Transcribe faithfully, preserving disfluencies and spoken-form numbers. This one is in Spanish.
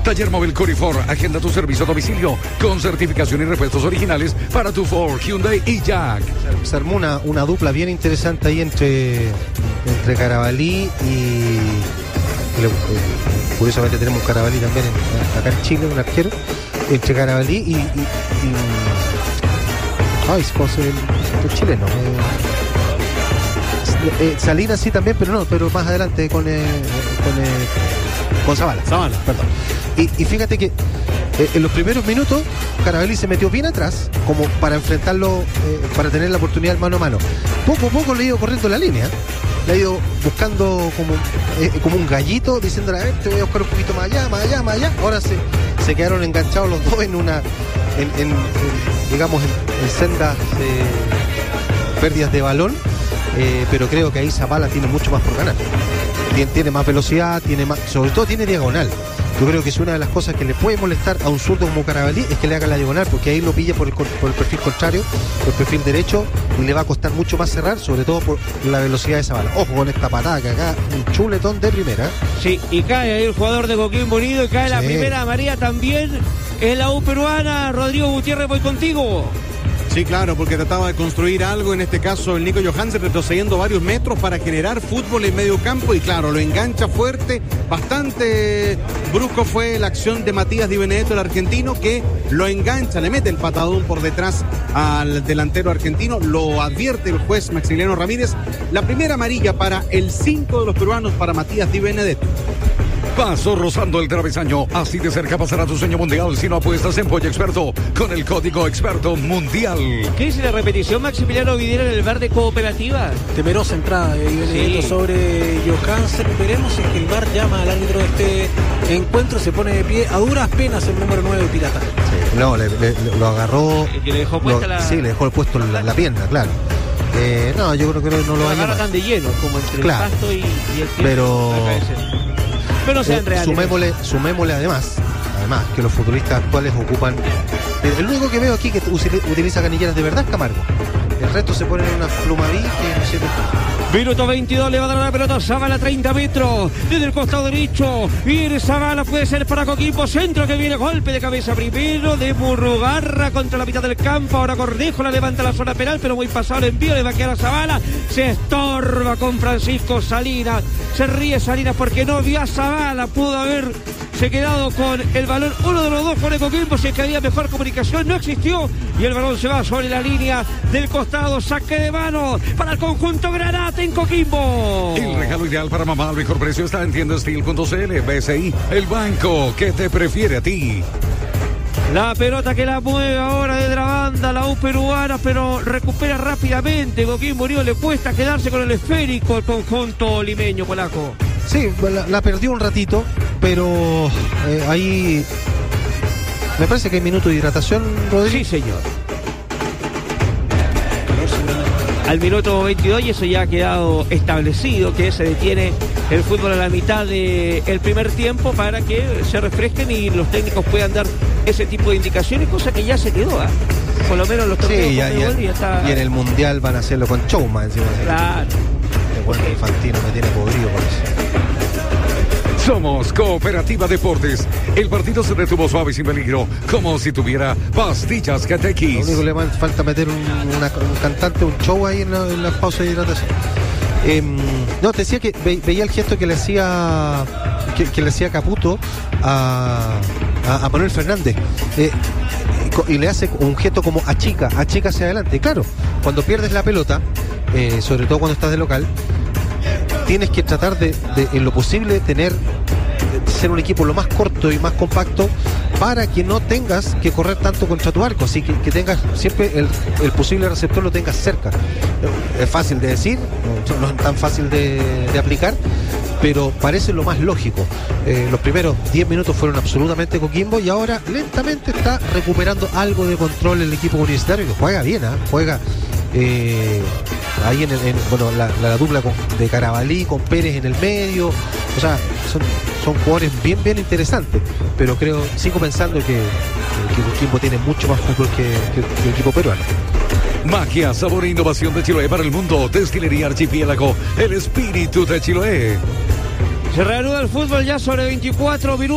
Taller Móvil Corifor, agenda tu servicio a domicilio con certificación y repuestos originales para tu Ford, Hyundai y Jack. Se armó una, una dupla bien interesante ahí entre, entre Carabalí y... y le, eh, curiosamente tenemos un Carabalí también en, acá en Chile, un arquero. Entre Carabalí y... y, y ay, ¿cómo se ve el, el chileno? Eh, eh, Salinas sí también, pero no, pero más adelante con... Eh, con eh, con Zavala, Zavala, perdón. Y, y fíjate que eh, en los primeros minutos Carabalí se metió bien atrás como para enfrentarlo, eh, para tener la oportunidad mano a mano. Poco a poco le ha ido corriendo la línea, le ha ido buscando como, eh, como un gallito, diciéndole, a ver, te voy a buscar un poquito más allá, más allá, más allá. Ahora se, se quedaron enganchados los dos en una, en, en, en, digamos, en, en sendas eh, pérdidas de balón, eh, pero creo que ahí Zavala tiene mucho más por ganar. Tiene, tiene más velocidad, tiene más, sobre todo tiene diagonal. Yo creo que es una de las cosas que le puede molestar a un zurdo como Carabalí, es que le haga la diagonal, porque ahí lo pilla por el, por el perfil contrario, por el perfil derecho, y le va a costar mucho más cerrar, sobre todo por la velocidad de Zavala. Ojo con esta patada que acá, un chuletón de primera. Sí, y cae ahí el jugador de Coquimbo Unido, y cae sí. La primera amarilla también en la U peruana. Rodrigo Gutiérrez, voy contigo. Sí, claro, porque trataba de construir algo, en este caso el Nico Johansen retrocediendo varios metros para generar fútbol en medio campo, y claro, lo engancha fuerte. Bastante brusco fue la acción de Matías Di Benedetto, el argentino, que lo engancha, le mete el patadón por detrás al delantero argentino. Lo advierte el juez Maximiliano Ramírez. La primera amarilla para el cinco de los peruanos, para Matías Di Benedetto. Paso rozando el travesaño, así de cerca pasará tu sueño mundial si no apuestas en Pollo Experto con el código Experto Mundial. ¿Qué dice la repetición, Maximiliano Videra, en el V A R de Cooperativa? Temerosa entrada de Benedetto sí. sobre Johansen. Veremos si es que el V A R llama al árbitro de este encuentro, se pone de pie a duras penas el número nueve de Pirata. Sí, no, le, le, lo agarró. ¿El que le dejó puesta lo, la... Sí, le dejó puesto la, la pierna, claro. Eh, no, yo creo que no, no lo, lo va a llamar. Tan de lleno, como entre claro. el pasto y, y el pero... Pero no sean reales. Sumémosle, sumémosle además, además que los futbolistas actuales ocupan. El único que veo aquí que utiliza canilleras de verdad es Camargo. El resto se ponen en una plumaví que no sirve. Minuto veintidós, le va a dar la pelota Zavala, treinta metros, desde el costado derecho. Viene Zavala, puede ser para Coquimbo, centro que viene, golpe de cabeza primero de Murrugarra contra la mitad del campo. Ahora Cornejo la levanta a la zona penal, pero muy pasado el envío, le va a quedar a Zavala. Se estorba con Francisco Salinas. Se ríe Salinas porque no vio a Zavala, pudo haber se quedado con el balón. Uno de los dos con el Coquimbo, si es que había mejor comunicación, no existió, y el balón se va sobre la línea del costado. Saque de mano para el conjunto Granate en Coquimbo. El regalo ideal para mamá al mejor precio está en tienda steel punto c l. B C I, el banco que te prefiere a ti. La pelota que la mueve ahora desde la banda la U peruana, pero recupera rápidamente. Coquimbo Unido le cuesta quedarse con el esférico al conjunto limeño, polaco. Sí, la, la perdió un ratito, pero eh, ahí me parece que hay minuto de hidratación, Rodrigo. Sí, señor. Al minuto veintidós, y eso ya ha quedado establecido, que se detiene el fútbol a la mitad del primer tiempo para que se refresquen y los técnicos puedan dar ese tipo de indicaciones, cosa que ya se quedó, ¿eh? Por lo menos los torneos sí, ya, ya, ya está... y en el Mundial van a hacerlo con Chouma encima. Claro. El bueno Infantino me tiene podrido por eso. Somos Cooperativa Deportes. El partido se detuvo suave y sin peligro, como si tuviera pastillas Catequis. Lo único que le falta meter un, una, un cantante, un show ahí en la, en la pausa de hidratación. Eh, no, te decía que ve, veía el gesto que le hacía que, que le hacía Caputo a, a, a Manuel Fernández. Eh, y le hace un gesto como achica, achica hacia adelante. Y claro, cuando pierdes la pelota, eh, sobre todo cuando estás de local, tienes que tratar de, de en lo posible, tener de ser un equipo lo más corto y más compacto para que no tengas que correr tanto contra tu arco, así que, que tengas siempre el, el posible receptor lo tengas cerca. Es fácil de decir, no, no es tan fácil de, de aplicar, pero parece lo más lógico. Eh, los primeros diez minutos fueron absolutamente Coquimbo y ahora lentamente está recuperando algo de control el equipo universitario, que juega bien, ¿eh? juega eh, ahí en, el, en bueno la, la dupla con, de Carabalí con Pérez en el medio, o sea, son, son jugadores bien bien interesantes, pero creo, sigo pensando que, que Coquimbo tiene mucho más fútbol que, que, que el equipo peruano. Magia, sabor e innovación de Chiloé para el mundo. Destilería Archipiélago, el espíritu de Chiloé. Se reanuda el fútbol ya sobre veinticuatro minutos.